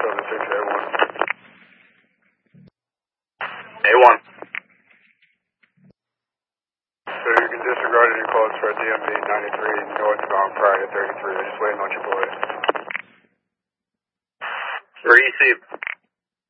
A1. So you can disregard any calls for DMV 93 northbound prior to 33. Just waiting on your boys. Received.